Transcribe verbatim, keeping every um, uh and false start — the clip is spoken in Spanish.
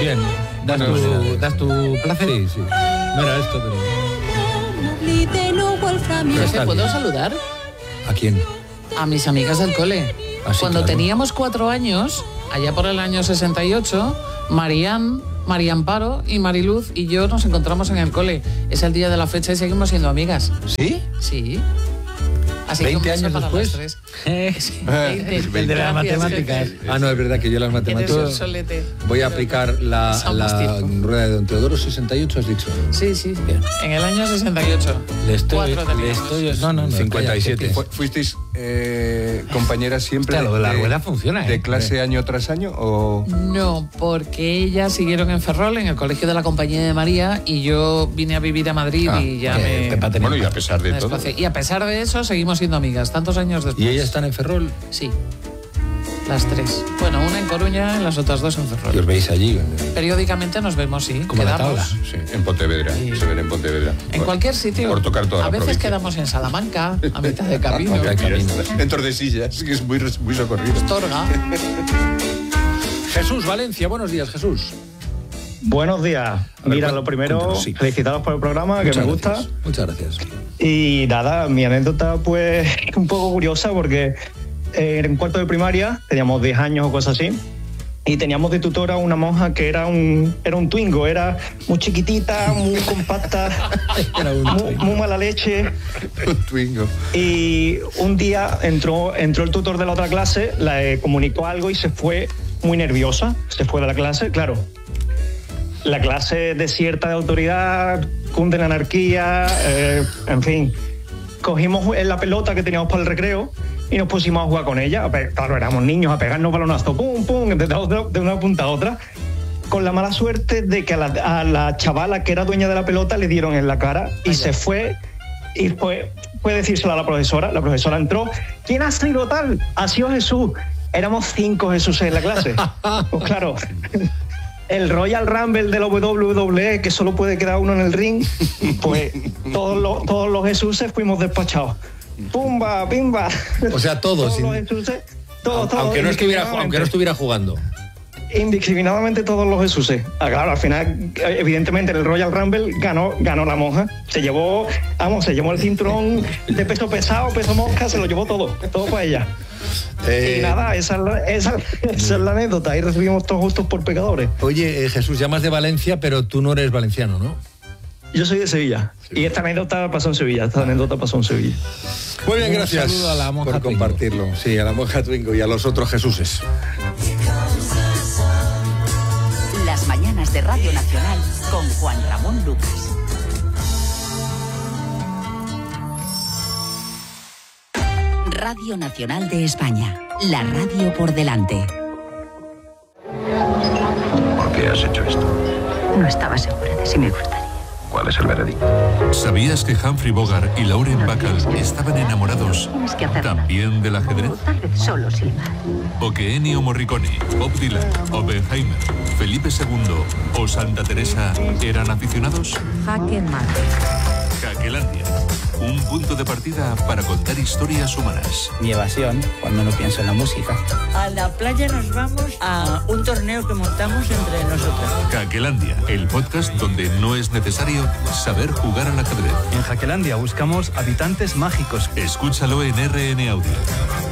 bien. Das, Bueno, tu, sí, das tu placer. Sí, sí. No era esto, pero... pero ¿Te está puedo bien. saludar? ¿A quién? A mis amigas del cole. Ah, sí, Cuando claro. teníamos cuatro años, allá por el año sesenta y ocho, Marían, María Amparo y Mariluz y yo nos encontramos en el cole. Es el día de la fecha y seguimos siendo amigas. ¿Sí? Sí. Así que un ¿veinte beso años para después? las tres. Eh, Sí, el veinte. de las Gracias, matemáticas. jefe. Ah, no, es verdad que yo las Eres un matemáticas... solete. Voy a aplicar la, Somos la tiempo. rueda de Don Teodoro sesenta y ocho, has dicho. Sí, sí. Bien. En el año sesenta y ocho. Le estoy, Cuatro le teníamos. estoy... No, no, no. cincuenta y siete. calla, Fu- ¿Fuisteis eh, compañeras siempre Hostia, lo de la rueda funciona, ¿eh? de clase año tras año o...? No, porque ellas siguieron en Ferrol, en el colegio de la Compañía de María, y yo vine a vivir a Madrid Ah, y ya que me... Pepa tenía- Bueno, y a pesar de me todo... desplacé. Y a pesar de eso, seguimos siendo amigas, tantos años después. ¿Y ellas están en Ferrol? Sí, las tres. Bueno, una en Coruña, las otras dos en Y os Ferrol. veis allí. Periódicamente nos vemos, sí, Como la quedamos. tabla. Sí, en Pontevedra, Sí. se ven en Pontevedra. En Por- cualquier sitio. Por tocar toda A la veces provincia. quedamos en Salamanca, a mitad de camino. Ok, camino. En Tordesillas, que es muy, muy socorrido. Torga. Jesús, Valencia, buenos días, Jesús. Buenos días. Mira, cuen- lo primero, cuéntanos, sí. felicitaros por el programa, que Muchas me gusta. gracias. Muchas gracias. Y nada, mi anécdota pues un poco curiosa porque eh, en cuarto de primaria, teníamos diez años o cosas así, y teníamos de tutora una monja que era un, era un twingo, era muy chiquitita, muy compacta, Era un muy, twingo. muy mala leche. Un twingo. Y un día entró, entró el tutor de la otra clase, le comunicó algo y se fue muy nerviosa, se fue de la clase, claro. La clase desierta de autoridad, cunde la anarquía, eh, en fin. Cogimos la pelota que teníamos para el recreo y nos pusimos a jugar con ella. A pe- Claro, éramos niños, a pegarnos balonazos, pum, pum, de, de- de una punta a otra. Con la mala suerte de que a la, a la chavala que era dueña de la pelota le dieron en la cara y se fue. Y fue, fue decírselo a la profesora. La profesora entró. ¿Quién ha sido tal? Ha sido Jesús. Éramos cinco Jesús en la clase. Pues claro. El Royal Rumble de la W W E, que solo puede quedar uno en el ring, pues todos los, todos los Jesuses fuimos despachados. Pumba, pimba. O sea, todos, Todos los sin- Jesuses, todos, todos, aunque, no estuviera, aunque no indiscriminadamente. estuviera jugando. Indiscriminadamente todos los Jesuses. Ah, claro, al final, evidentemente, en el Royal Rumble ganó, ganó la monja. Se llevó, vamos, se llevó el cinturón de peso pesado, peso mosca, se lo llevó todo, todo para ella. Eh, Y nada, esa es, la, esa, esa es la anécdota. Ahí recibimos todos justos por pecadores. Oye, eh, Jesús, llamas de Valencia, pero tú no eres valenciano, ¿no? Yo soy de Sevilla. Y esta anécdota pasó en Sevilla. Esta anécdota pasó en Sevilla. Muy bien, Un gracias saludo a la monja por Twingo. compartirlo. Sí, a la monja Twingo y a los otros Jesuses. Las mañanas de Radio Nacional con Juan Ramón Lucas. Radio Nacional de España. La radio por delante. ¿Por qué has hecho esto? No estaba segura de si me gustaría. ¿Cuál es el veredicto? ¿Sabías que Humphrey Bogart y Lauren Bacall estaban enamorados Tienes que hacerlo. también del ajedrez? O tal vez solo silbar. ¿O que Ennio Morricone, Bob Dylan, Oppenheimer, Felipe segundo o Santa Teresa eran aficionados? Jaque mate. Caquelandia, un punto de partida para contar historias humanas. Mi evasión, cuando no pienso en la música. A la playa nos vamos a un torneo que montamos entre nosotros. Caquelandia, el podcast donde no es necesario saber jugar al ajedrez. En Jaquelandia buscamos habitantes mágicos. Escúchalo en R N Audio.